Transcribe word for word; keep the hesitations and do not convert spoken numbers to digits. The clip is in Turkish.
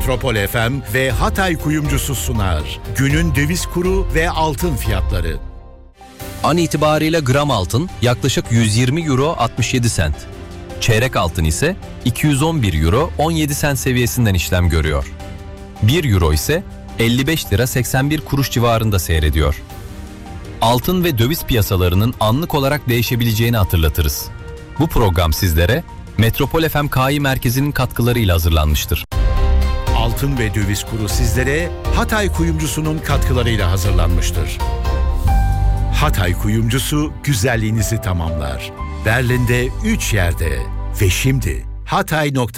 Metropol F M ve Hatay Kuyumcusu sunar. Günün döviz kuru ve altın fiyatları. An itibariyle gram altın yaklaşık yüz yirmi euro altmış yedi sent. Çeyrek altın ise iki yüz on bir euro on yedi sent seviyesinden işlem görüyor. bir euro ise elli beş lira seksen bir kuruş civarında seyrediyor. Altın ve döviz piyasalarının anlık olarak değişebileceğini hatırlatırız. Bu program sizlere Metropol F M K I Merkezi'nin katkılarıyla hazırlanmıştır. Altın ve döviz kuru sizlere Hatay Kuyumcusu'nun katkılarıyla hazırlanmıştır. Hatay Kuyumcusu güzelliğinizi tamamlar. Berlin'de üç yerde ve şimdi hatay nokta